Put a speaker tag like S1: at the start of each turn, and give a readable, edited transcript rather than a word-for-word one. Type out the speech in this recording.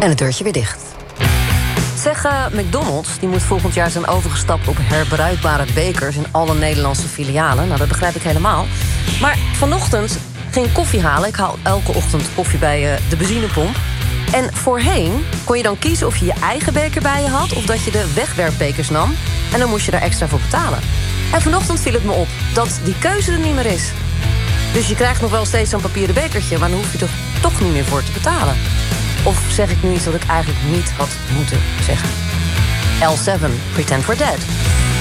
S1: En het deurtje weer dicht. Zeg, McDonald's die moet volgend jaar zijn overgestapt op herbruikbare bekers in alle Nederlandse filialen. Nou, dat begrijp ik helemaal. Maar vanochtend ging ik koffie halen. Ik haal elke ochtend koffie bij de benzinepomp. En voorheen kon je dan kiezen of je je eigen beker bij je had of dat je de wegwerpbekers nam. En dan moest je daar extra voor betalen. En vanochtend viel het me op dat die keuze er niet meer is. Dus je krijgt nog wel steeds zo'n papieren bekertje, maar dan hoef je er toch niet meer voor te betalen. Of zeg ik nu iets wat ik eigenlijk niet had moeten zeggen? L7, Pretend We're Dead.